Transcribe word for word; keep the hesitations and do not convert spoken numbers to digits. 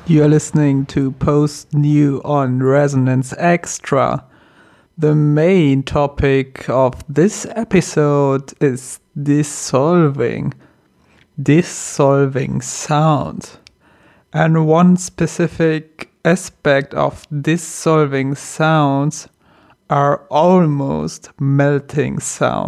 You're listening to Post New on Resonance Extra. The main topic of this episode is dissolving. Dissolving sound. And one specific aspect of dissolving sounds are almost melting sounds.